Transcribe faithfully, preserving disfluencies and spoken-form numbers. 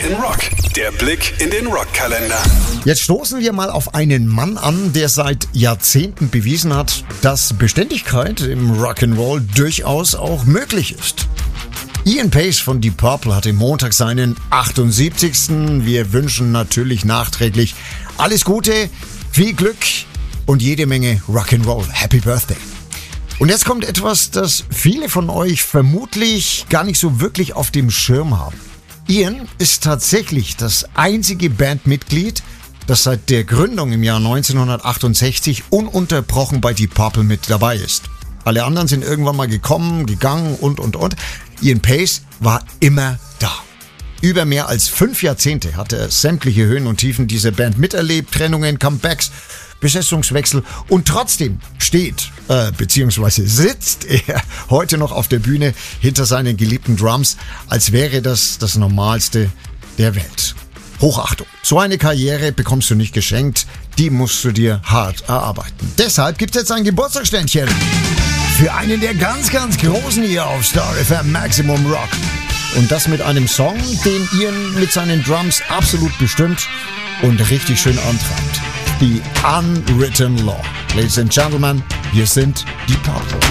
in Rock. Der Blick in den Rockkalender. Jetzt stoßen wir mal auf einen Mann an, der seit Jahrzehnten bewiesen hat, dass Beständigkeit im Rock'n'Roll durchaus auch möglich ist. Ian Paice von Deep Purple hatte Montag seinen achtundsiebzigsten Wir wünschen natürlich nachträglich alles Gute, viel Glück und jede Menge Rock'n'Roll. Happy Birthday. Und jetzt kommt etwas, das viele von euch vermutlich gar nicht so wirklich auf dem Schirm haben. Ian ist tatsächlich das einzige Bandmitglied, das seit der Gründung im Jahr neunzehnhundertachtundsechzig ununterbrochen bei Deep Purple mit dabei ist. Alle anderen sind irgendwann mal gekommen, gegangen und, und, und. Ian Paice war immer da. Über mehr als fünf Jahrzehnte hat er sämtliche Höhen und Tiefen dieser Band miterlebt, Trennungen, Comebacks, Besetzungswechsel und trotzdem steht, äh, beziehungsweise sitzt er heute noch auf der Bühne hinter seinen geliebten Drums, als wäre das das Normalste der Welt. Hochachtung. So eine Karriere bekommst du nicht geschenkt, die musst du dir hart erarbeiten. Deshalb gibt es jetzt ein Geburtstagsständchen für einen der ganz, ganz Großen hier auf Star F M Maximum Rock. Und das mit einem Song, den Ian mit seinen Drums absolut bestimmt und richtig schön antreibt. The Unwritten Law. Ladies and Gentlemen, hier sind Deep Purple.